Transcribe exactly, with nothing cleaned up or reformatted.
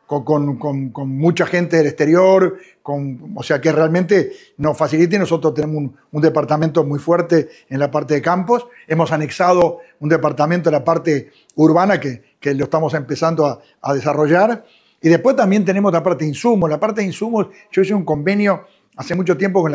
con, con, con, con mucha gente del exterior, con, o sea que realmente nos facilita y nosotros tenemos un, un departamento muy fuerte en la parte de campos. Hemos anexado un departamento en la parte urbana que, que lo estamos empezando a, a desarrollar. Y después también tenemos la parte de insumos. La parte de insumos, yo hice un convenio hace mucho tiempo con la